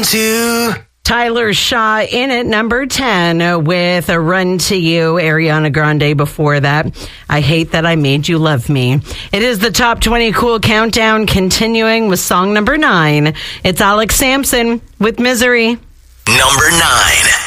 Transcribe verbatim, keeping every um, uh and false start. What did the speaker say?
run to. Tyler Shaw in at number ten with a Run to You. Ariana Grande before that. I Hate That I Made You Love Me. It is the Top twenty Cool Countdown, continuing with song number nine. It's Alex Sampson with Misery. Number nine.